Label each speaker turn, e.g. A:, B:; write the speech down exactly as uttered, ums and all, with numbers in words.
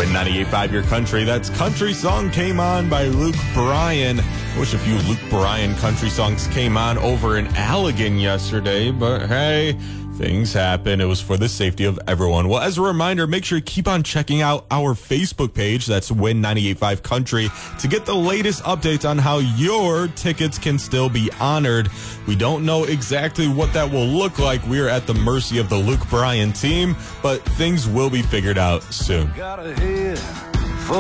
A: Win ninety-eight point five Your Country. That's Country Song came on by Luke Bryan. I wish a few Luke Bryan country songs came on over in Allegan yesterday, but hey, things happen. It was for the safety of everyone. Well, as a reminder, make sure you keep on checking out our Facebook page. That's Win ninety-eight point five Country to get the latest updates on how your tickets can still be honored. We don't know exactly what that will look like. We are at the mercy of the Luke Bryan team, but things will be figured out soon.
B: Got a head